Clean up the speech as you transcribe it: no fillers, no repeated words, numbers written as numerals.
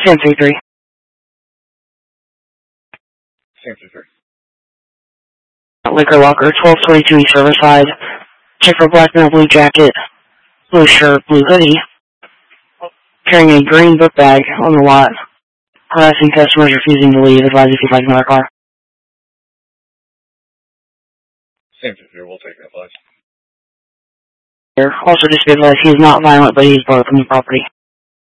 Sam 33. Sam 33. Liquor locker, 1222 East Riverside. Check for black male, blue jacket, blue shirt, blue hoodie. Carrying a green book bag on the lot. Harassing customers, refusing to leave. Advise if you'd like another car. Sam 33, we'll take that, please. Also just be advised he is not violent, but he is barred from the property.